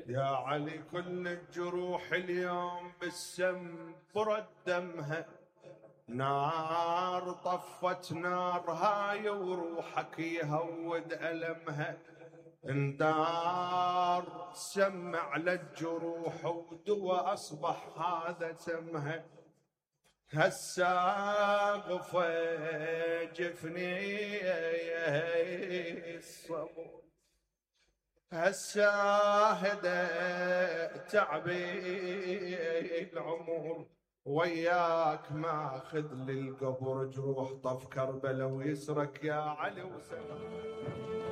يا علي كل الجروح اليوم بالسم برد دمها، نار طفت نار هاي وروحك يهود ألمها، اندار سمع على الجروح ودوا أصبح هذا سمها، هالساقفة جفني الصبر، هالساهدة تعبي العمر، وياك ماخذ للقبر جروح طف كربلا ويسرك يا علي وسلام.